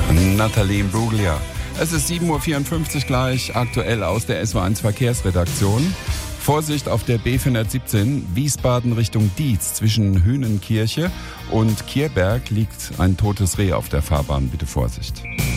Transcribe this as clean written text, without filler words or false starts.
Nathalie Imbruglia. Es ist 7.54 Uhr gleich, aktuell aus der SW1 Verkehrsredaktion. Vorsicht auf der B417 Wiesbaden Richtung Dietz. Zwischen Hühnenkirche und Kierberg liegt ein totes Reh auf der Fahrbahn. Bitte Vorsicht.